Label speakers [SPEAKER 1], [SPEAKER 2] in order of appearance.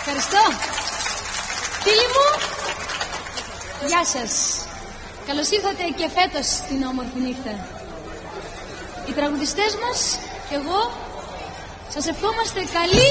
[SPEAKER 1] Ευχαριστώ. Φίλοι μου, γεια σας. Καλώς ήρθατε και φέτος στην όμορφη νύχτα. Οι τραγουδιστές μας και εγώ σας ευχόμαστε καλή